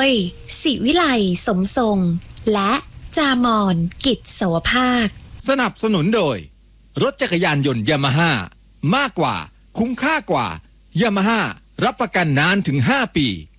ศิวิไลสมทรงและจามอนกิจสวภาคสนับสนุนโดยรถจักรยานยนต์ยามาฮ่ามากกว่าคุ้มค่ากว่ายามาฮ่ารับประกันนานถึง5 ปี